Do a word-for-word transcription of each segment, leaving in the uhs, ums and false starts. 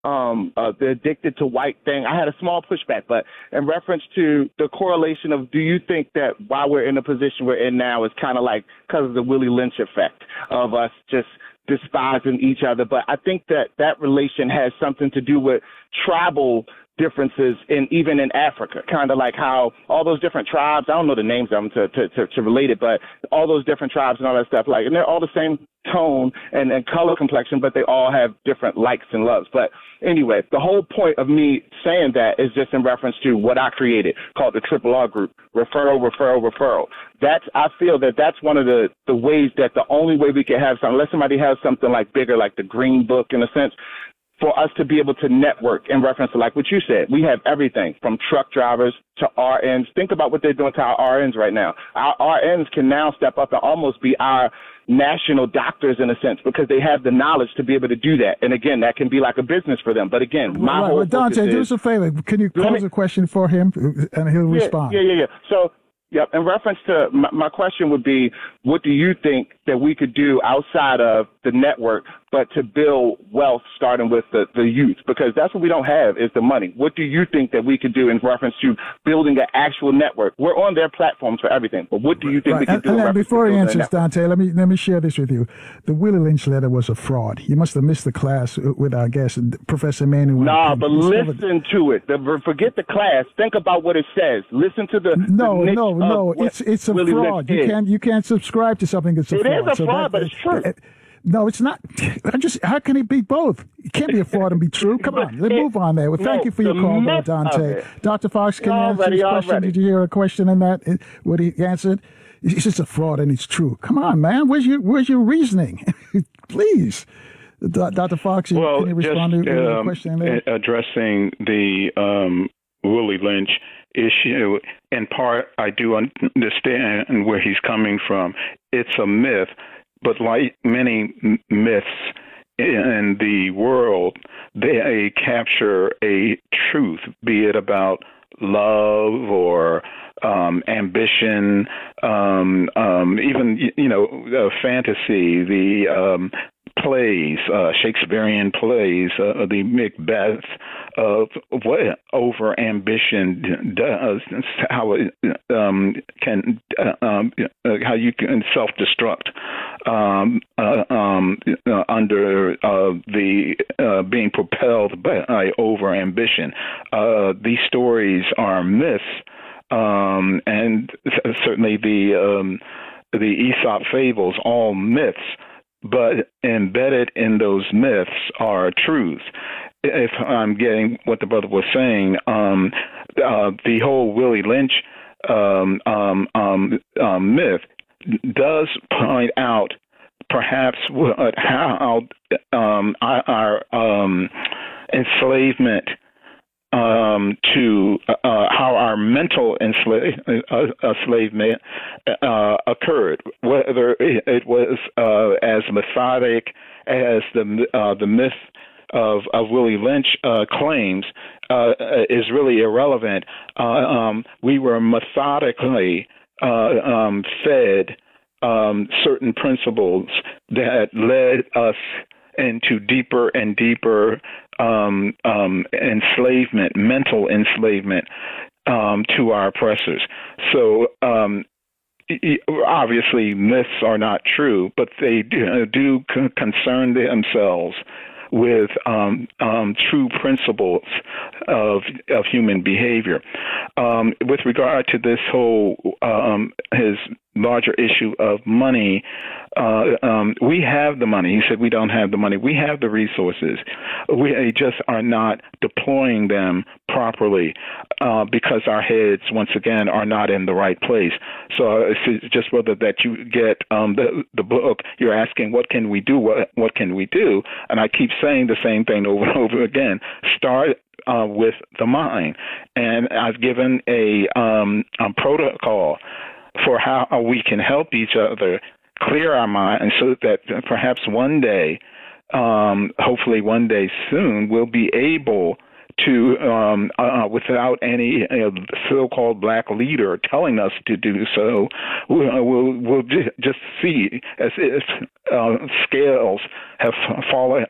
um, uh, the addicted to white thing, I had a small pushback. But in reference to the correlation of, do you think that why we're in the position we're in now is kind of like because of the Willie Lynch effect of us just despising each other? But I think that that relation has something to do with tribal differences in even in Africa, kind of like how all those different tribes, I don't know the names of them to, to, to, to relate it, but all those different tribes and all that stuff, like, and they're all the same tone and, and color complexion, but they all have different likes and loves. But anyway, the whole point of me saying that is just in reference to what I created called the Triple R Group, referral, referral, referral. That's, I feel that that's one of the, the ways that the only way we can have something, unless somebody has something like bigger, like the Green Book in a sense, for us to be able to network in reference to, like what you said, we have everything from truck drivers to R Ns. Think about what they're doing to our R Ns right now. Our R Ns can now step up and almost be our national doctors in a sense because they have the knowledge to be able to do that. And again, that can be like a business for them. But again, my right, whole well, Dante, focus do is, us a favor. Can you pose me, a question for him and he'll yeah, respond? Yeah, yeah, yeah. So, yep. In reference to my, my question would be, what do you think that we could do outside of the network, but to build wealth starting with the, the youth? Because that's what we don't have is the money. What do you think that we could do in reference to building an actual network? We're on their platforms for everything, but what do you think right. we could and, do? And in then reference before to he building answers, a network? Dante, let me let me share this with you. The Willie Lynch letter was a fraud. You must have missed the class with our guest, Professor Manuel. Nah, but listen to it. The, forget the class. Think about what it says. Listen to the no, the no, no. It's it's a Willie fraud. You Lynch can't you can't subscribe to something that's a It fraud. is a So fraud, that, but it's true. uh, no, it's not. I just how can it be both? It can't be a fraud and be true. Come on, let's move on there. Well, thank no, you for your the call, though, myth of Dante. it. Doctor Fox, can you answer Already, his question? already. Did you hear a question in that? Uh, What he answered? It's just a fraud and it's true. Come on, man. Where's your Where's your reasoning? Please, Doctor Fox, well, can you respond just, to the um, question there? Addressing the um, Willie Lynch issue, in part, I do understand where he's coming from. It's a myth, but like many myths in the world, they capture a truth, be it about love or um, ambition, um, um, even, you know, uh, fantasy, the um, plays, uh, Shakespearean plays, uh, the Macbeth, of what over ambition does, how it um, can, uh, um, how you can self-destruct um, uh, um, uh, under uh, the uh, being propelled by over ambition. Uh, these stories are myths, um, and certainly the um, the Aesop fables, all myths. But embedded in those myths are truths. If I'm getting what the brother was saying, um, uh, the whole Willie Lynch um, um, um, um, myth does point out perhaps what, how um, our um, enslavement Um, to uh, how our mental ensla- uh, enslavement uh, occurred, whether it was uh, as methodic as the uh, the myth of, of Willie Lynch uh, claims, uh, is really irrelevant. Uh, um, we were methodically uh, um, fed um, certain principles that led us into deeper and deeper um, um, enslavement, mental enslavement um, to our oppressors. So um, obviously myths are not true, but they do, do concern themselves with um, um, true principles of of human behavior. Um, with regard to this whole um, his larger issue of money, uh, um, we have the money. He said we don't have the money. We have the resources. We just are not deploying them properly uh, because our heads, once again, are not in the right place. So it's just whether that you get um, the the book, you're asking what can we do? What what can we do? And I keep saying the same thing over and over again. Start uh, with the mind, and I've given a, um, a protocol for how we can help each other clear our mind so that perhaps one day, um, hopefully one day soon, we'll be able to, um, uh, without any uh, so-called black leader telling us to do so, we'll, we'll, we'll just see as if uh, scales have fallen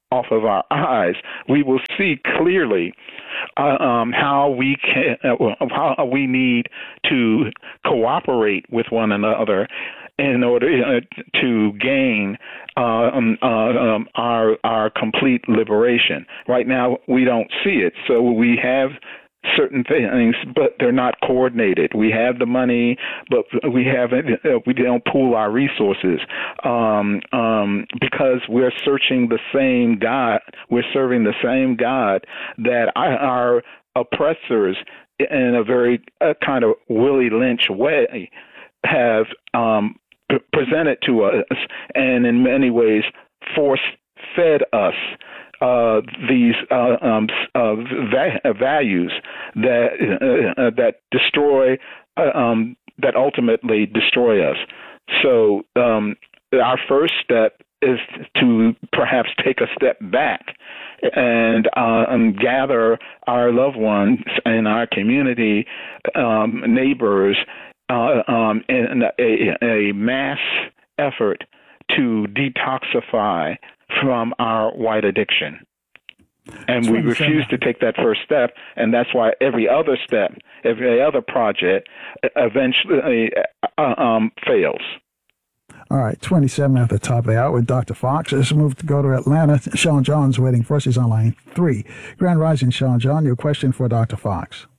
off of our eyes, we will see clearly uh, um, how we can, uh, how we need to cooperate with one another in order uh, to gain uh, um, uh, um, our our complete liberation. Right now, we don't see it, so we have certain things, but they're not coordinated. We have the money, but we haven't. We don't pool our resources um, um, because we're searching the same God. We're serving the same God that our oppressors, in a very uh, kind of Willie Lynch way, have um, p- presented to us, and in many ways force-fed us. Uh, these uh, um, uh, va- values that uh, that destroy, uh, um, that ultimately destroy us. So um, our first step is to perhaps take a step back and, uh, and gather our loved ones in our community, um, neighbors, uh, um, in a, a mass effort to detoxify from our white addiction. And we refuse to take that first step, and that's why every other step, every other project eventually uh, um, fails. All right, twenty-seven at the top of the hour with Doctor Fox. Let's move to go to Atlanta. Sean John's waiting for us. He's on line three. Grand Rising, Sean John, your question for Doctor Fox.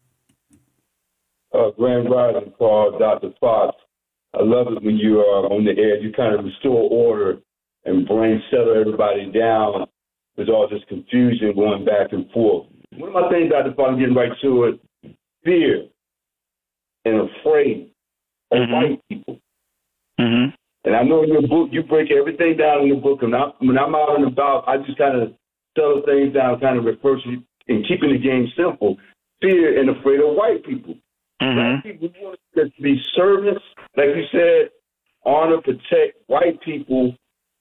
Uh, Grand Rising, called Doctor Fox. I love it when you are on the air. You kind of restore order and brain settle everybody down. There's all this confusion going back and forth. One of my things, Doctor Fox, I'm getting right to it, fear and afraid of mm-hmm. white people. Mm-hmm. And I know in your book, you break everything down in your book. And I, when I'm out and about, I just kind of settle things down, kind of refer to and keeping the game simple. Fear and afraid of white people. Mm-hmm. Black people want to be servants, like you said, honor, protect white people.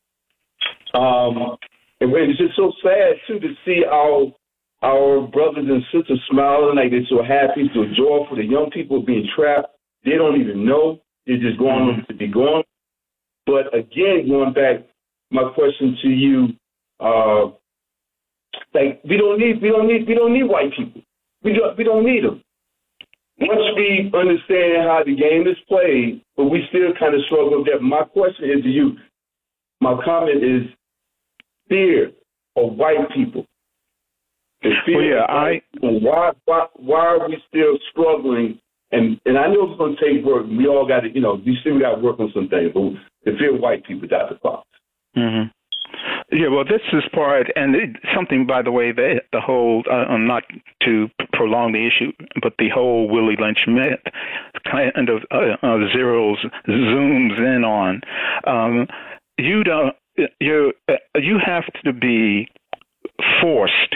Um, and it's just so sad, too, to see our our brothers and sisters smiling like they're so happy, so joyful. The young people being trapped. They don't even know. They're just going on to be gone. But again, going back, my question to you, uh, like we don't need, we don't need, we don't need white people. We don't, we don't need them. Once we understand how the game is played, but we still kind of struggle with that. My question is to you. My comment is fear of white people. The fear well, yeah, of white I. People. Why, why, why are we still struggling? And and I know it's going to take work. We all got to, you know, we still got to work on some things. But the fear of white people, Doctor Fox. Mm-hmm. Yeah, well, this is part, and it, something, by the way, that the whole, uh, not to prolong the issue, but the whole Willie Lynch myth kind of uh, uh, zeroes, zooms in on. Um, you don't, you uh, you have to be forced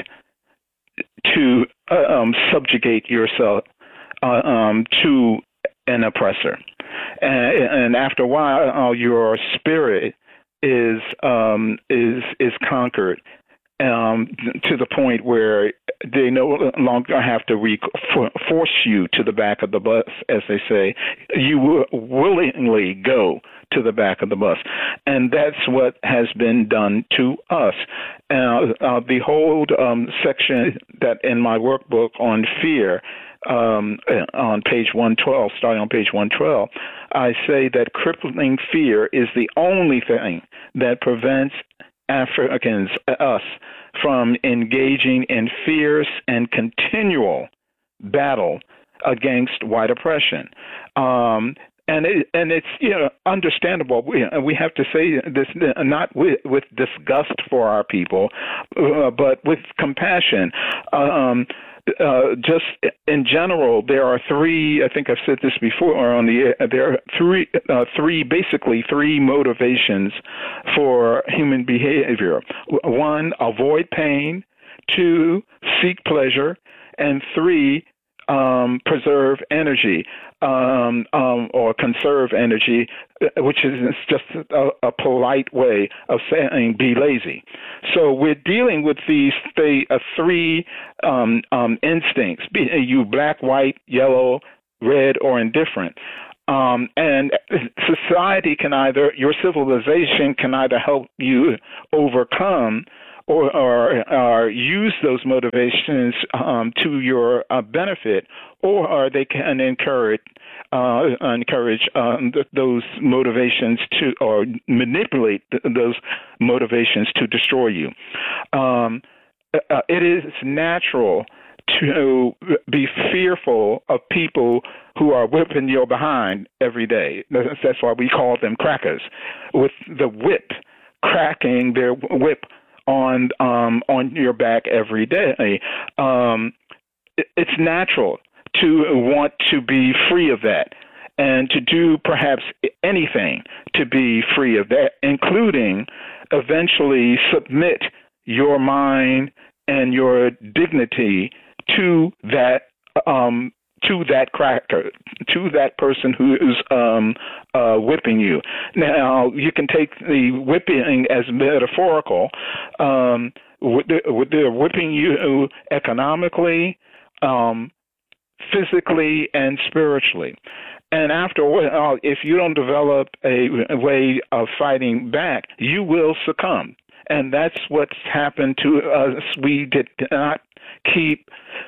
to uh, um, subjugate yourself uh, um, to an oppressor, and, and after a while, uh, your spirit is um, is is conquered um, to the point where they no longer have to re- force you to the back of the bus, as they say. You will willingly go to the back of the bus, and that's what has been done to us. Uh, uh, the whole um, section that in my workbook on fear. Um, on page one twelve, starting on page one twelve, I say that crippling fear is the only thing that prevents Africans, us, from engaging in fierce and continual battle against white oppression. Um, And it, and it's you know understandable. We we have to say this not with, with disgust for our people, uh, but with compassion. Um, uh, just in general, there are three. I think I've said this before on the air. There are three, uh, three basically three motivations for human behavior. One, avoid pain. Two, seek pleasure. And three, Um, preserve energy um, um, or conserve energy, which is just a, a polite way of saying be lazy. So we're dealing with these th- uh, three um, um, instincts, be you black, white, yellow, red, or indifferent. Um, and society can either, your civilization can either help you overcome or, or, or use those motivations um, to your uh, benefit, or, or they can encourage uh, encourage um, th- those motivations to, or manipulate th- those motivations to destroy you. Um, uh, it is natural to be fearful of people who are whipping your behind every day. That's why we call them crackers, with the whip, cracking their whip on um, on your back every day. Um, it, it's natural to want to be free of that and to do perhaps anything to be free of that, including eventually submit your mind and your dignity to that um, to that cracker, to that person who is um, uh, whipping you. Now, you can take the whipping as metaphorical. Um, they're whipping you economically, um, physically, and spiritually. And after a while, if you don't develop a, a way of fighting back, you will succumb. And that's what's happened to us. We did not keep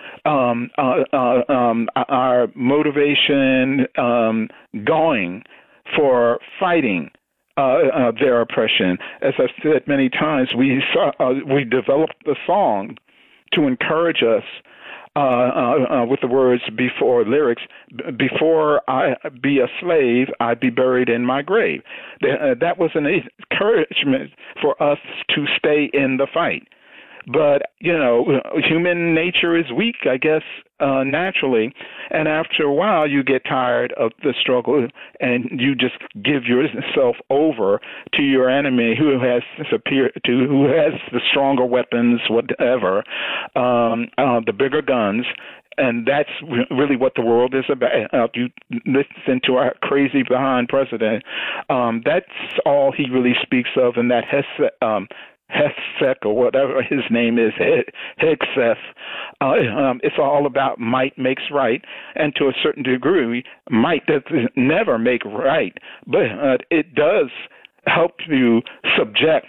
um, uh, uh, um, our motivation um, going for fighting uh, uh, their oppression. As I've said many times, we saw, uh, we developed the song to encourage us uh, uh, uh, with the words before lyrics, before I be a slave, I'd be buried in my grave. Uh, that was an encouragement for us to stay in the fight. But, you know, human nature is weak, I guess, uh, naturally. And after a while, you get tired of the struggle and you just give yourself over to your enemy who has superior, to who has the stronger weapons, whatever, um, uh, the bigger guns. And that's really what the world is about. You listen to our crazy behind president. Um, that's all he really speaks of, and that has um, Hegseth, or whatever his name is, Hegseth. Uh, um, it's all about might makes right, and to a certain degree, might does never make right, but uh, it does help you subject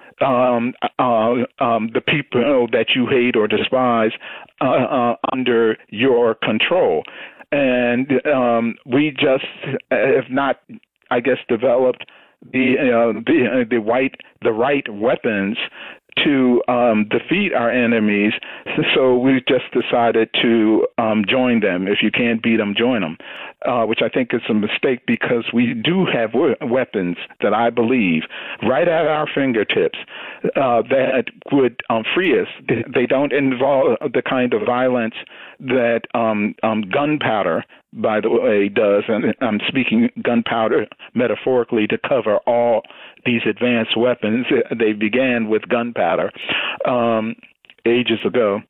um, uh, um, the people that you hate or despise uh, uh, under your control. And um, we just have not, I guess, developed the uh, the uh, the white the right weapons to um, defeat our enemies. So we just decided to um, join them. If you can't beat them, join them, uh, which I think is a mistake, because we do have we- weapons that I believe right at our fingertips uh, that would um, free us. They don't involve the kind of violence that um, um, gunpowder, by the way, does, and I'm speaking gunpowder metaphorically to cover all these advanced weapons. They began with gunpowder um, ages ago.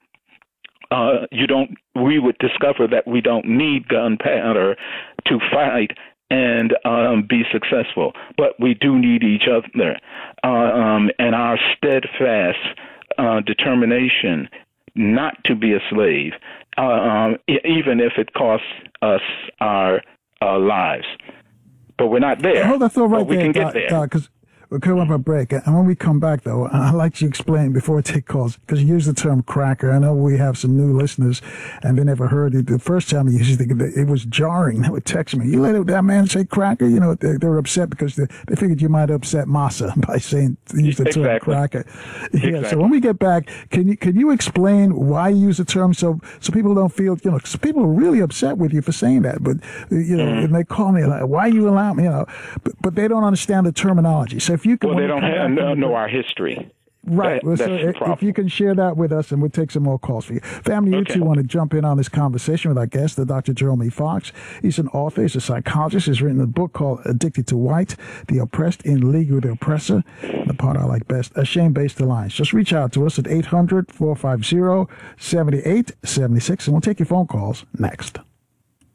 Uh, you don't. We would discover that we don't need gunpowder to fight and um, be successful, but we do need each other, uh, um, and our steadfast uh, determination not to be a slave, uh, um, even if it costs us our uh, lives. But we're not there. Hold that thought right but we there, can Doc, get there. Doc, because we're coming up a break. And when we come back, though, I'd like you to explain before I take calls, because you use the term cracker. I know we have some new listeners, and they never heard it. The first time you used it, it was jarring. They would text me, you let that man say cracker? You know, they, they were upset because they, they figured you might upset Massa by saying, use the term Exactly. cracker. Yeah, Exactly. so when we get back, can you can you explain why you use the term so so people don't feel, you know, because people are really upset with you for saying that, but, you know, Mm-hmm. and they call me like, why you allow me, you know, but, but they don't understand the terminology. So if you can, Well, when they you don't come have, back know, from the know break- our history. Right. That- Well, so that's the if- if problem. you can share that with us, and we'll take some more calls for you. Family, you Okay. two want to jump in on this conversation with our guest, the Doctor Jerome E. Fox. He's an author. He's a psychologist. He's written a book called Addicted to White, The Oppressed in League with the Oppressor. The part I like best, a shame-based alliance. Just reach out to us at eight hundred, four five zero, seven eight seven six, and we'll take your phone calls next.